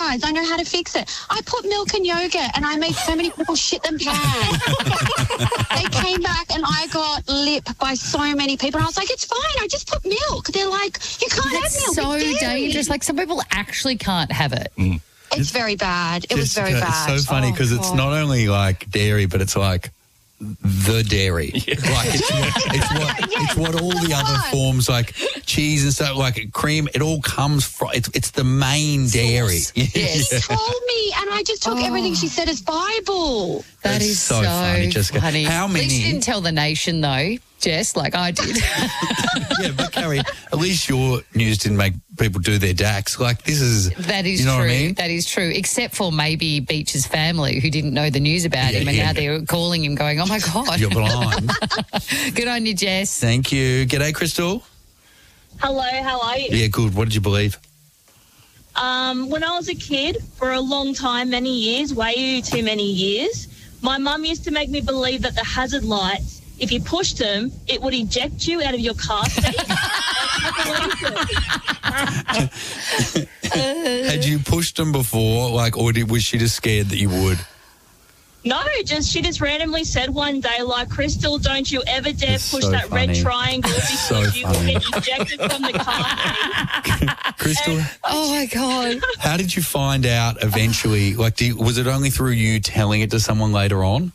guys. I know how to fix it. I put milk in yogurt and I made so many people shit them pants. They came back and I got lipped by so many people. And I was like, it's fine. I just put milk. They're like, you can't have milk. It's so dangerous. Like, some people actually can't have it. It's very bad. It was very bad. It's so funny because it's not only like dairy, but it's like the dairy. Yeah. Like it's what all the other forms like cheese and stuff, like cream, it all comes from, it's the main dairy. Yes. She told me and I just took everything she said as Bible. That is so funny, Jessica. funny. How many? At least you didn't tell the nation though, Jess, like I did. Yeah, but Carrie, at least your news didn't make people do their DAX. Like that is you know true. What I mean? That is true. Except for maybe Beach's family who didn't know the news about him, and now they're calling him, going, "Oh my God, you're blind." Good on you, Jess. Thank you. G'day, Crystal. Hello, how are you? Yeah, good. What did you believe? When I was a kid, for a long time, many years, way too many years, my mum used to make me believe that the hazard lights, if you pushed them, it would eject you out of your car seat. Had you pushed them before, like, or was she just scared that you would? No, she just randomly said one day, like, Crystal, don't you ever dare push so that funny. red triangle because you will get ejected from the car. Crystal, Oh my God. how did you find out eventually? Like, was it only through you telling it to someone later on?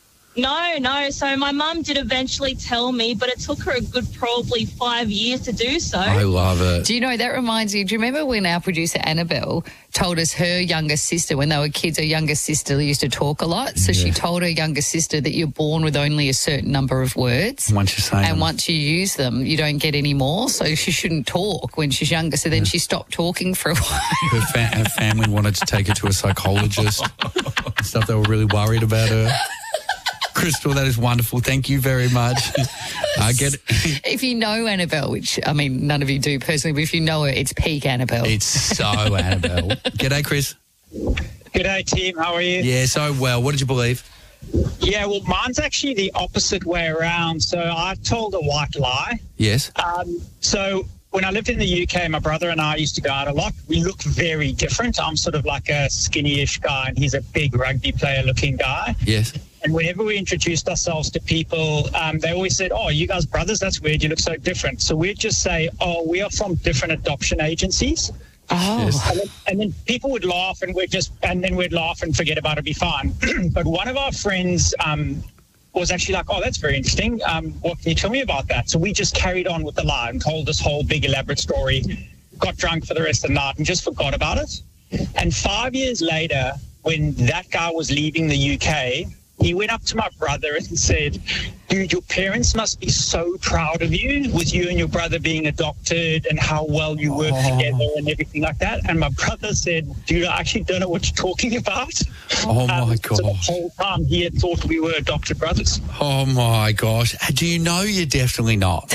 No. So my mum did eventually tell me, but it took her a good probably 5 years to do so. I love it. Do you know, that reminds me, do you remember when our producer Annabelle told us her younger sister, when they were kids, her younger sister used to talk a lot. So she told her younger sister that you're born with only a certain number of words. Once you say them. Once you use them, you don't get any more. So she shouldn't talk when she's younger. So then she stopped talking for a while. Her family wanted to take her to a psychologist and stuff. They were really worried about her. Crystal, that is wonderful. Thank you very much. I get it. If you know Annabelle, which, I mean, none of you do personally, but if you know her, it's peak Annabelle. It's so Annabelle. G'day, Chris. G'day, team. How are you? Yeah, so well. What did you believe? Yeah, well, mine's actually the opposite way around. So I told a white lie. Yes. So when I lived in the UK, my brother and I used to go out a lot. We look very different. I'm sort of like a skinny-ish guy, and he's a big rugby player-looking guy. Yes. And whenever we introduced ourselves to people, they always said, "Oh, you guys brothers? That's weird. You look so different." So we'd just say, "Oh, we are from different adoption agencies." Oh. Yes. And then people would laugh, and we'd laugh and forget about it, be fine. But one of our friends was actually like, "Oh, that's very interesting. What can you tell me about that?" So we just carried on with the lie and told this whole big elaborate story, got drunk for the rest of the night and just forgot about it. And 5 years later, when that guy was leaving the UK, he went up to my brother and said, "Dude, your parents must be so proud of you, with you and your brother being adopted and how well you work together and everything like that." And my brother said, "Dude, I actually don't know what you're talking about." Oh, my So the gosh. whole time he had thought we were adopted brothers. Oh, my gosh. Do you know you're definitely not?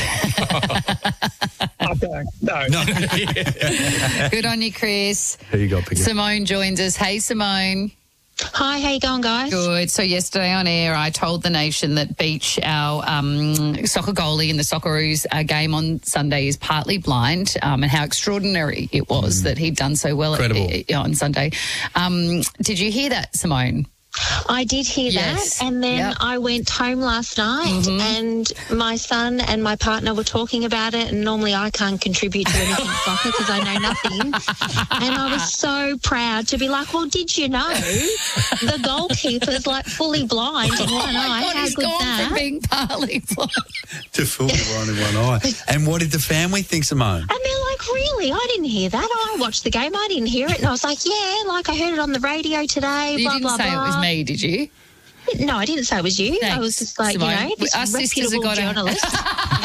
I don't. No. Good on you, Chris. Who you got, Piggy? Simone joins us. Hey, Simone. Hi, how you going, guys? Good. So yesterday on air, I told the nation that Beach, our soccer goalie in the Socceroos game on Sunday, is partly blind, and how extraordinary it was that he'd done so well on Sunday. Did you hear that, Simone? I did hear Yes. that, and then Yep. I went home last night and my son and my partner were talking about it, and normally I can't contribute to anything soccer because I know nothing, and I was so proud to be like, well, did you know the goalkeeper's like fully blind in one eye? God, How he's good's gone that? from being partly blind. To fool blind in one eye. And what did the family think, Simone? And they're like, really? I didn't hear that. I watched the game. I didn't hear it. And I was like, yeah, like I heard it on the radio today, You blah, didn't blah, say blah. it was me, did you? No, I didn't say it was you. I Thanks, was just like, Simone. you know, this Us sisters have reputable got to- journalist.